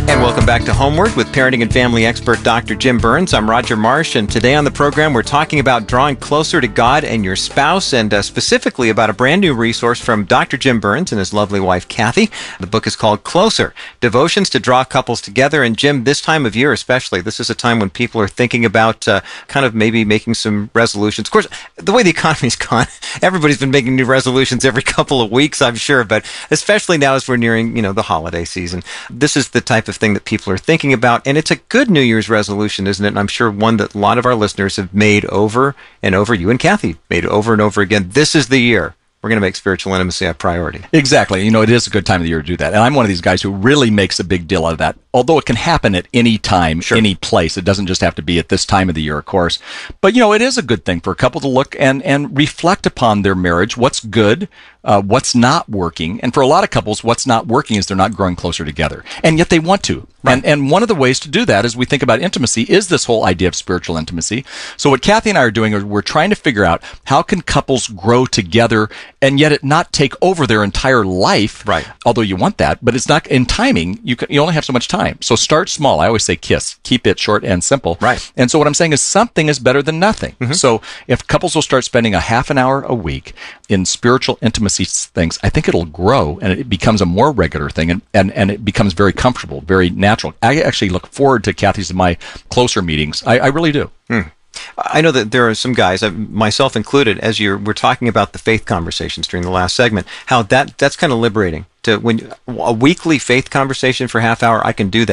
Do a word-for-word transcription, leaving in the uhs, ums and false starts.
And welcome back to Homework with parenting and family expert Doctor Jim Burns. I'm Roger Marsh, and today on the program we're talking about drawing closer to God and your spouse, and uh, specifically about a brand new resource from Doctor Jim Burns and his lovely wife Kathy. The book is called Closer, Devotions to Draw Couples Together. And Jim, this time of year especially, this is a time when people are thinking about uh, kind of maybe making some resolutions. Of course, the way the economy's gone, everybody's been making new resolutions every couple of weeks, I'm sure, but especially now as we're nearing, you know, the holiday season. This is the type of thing that people are thinking about, and it's a good New Year's resolution, isn't it? And I'm sure one that a lot of our listeners have made over and over. You and Kathy made over and over again. This is the year we're going to make spiritual intimacy a priority. Exactly. You know, it is a good time of the year to do that. And I'm one of these guys who really makes a big deal out of that. Although it can happen at any time, sure, any place. It doesn't just have to be at this time of the year, of course. But, you know, it is a good thing for a couple to look and, and reflect upon their marriage. What's good? Uh, what's not working? And for a lot of couples, what's not working is they're not growing closer together. And yet they want to. Right. And, and one of the ways to do that as we think about intimacy is this whole idea of spiritual intimacy. So what Kathy and I are doing is we're trying to figure out how can couples grow together and yet it not take over their entire life. Right. Although you want that, but it's not in timing. You can, you only have so much time. So start small. I always say KISS. Keep it short and simple. Right. And so what I'm saying is something is better than nothing. Mm-hmm. So if couples will start spending a half an hour a week in spiritual intimacy things, I think it'll grow and it becomes a more regular thing and, and, and it becomes very comfortable, very natural. I actually look forward to Kathy's and my closer meetings. I, I really do. Mm. I know that there are some guys, myself included, as you're, we're talking about the faith conversations during the last segment, how that that's kind of liberating. To when a weekly faith conversation for half hour, I can do that.